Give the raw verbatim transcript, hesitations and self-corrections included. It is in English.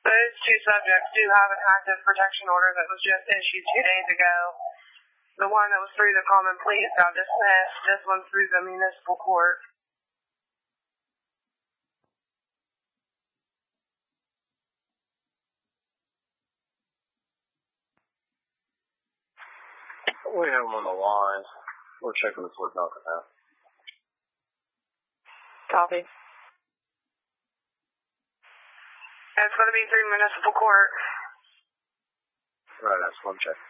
Those two subjects do have an active protection order that was just issued two days ago. The one that was through the common pleas got dismissed. This one's through the municipal court. We have them on the line. We're checking the Fort Duncan now. Copy. It's going to be through municipal court. Right, that's one check.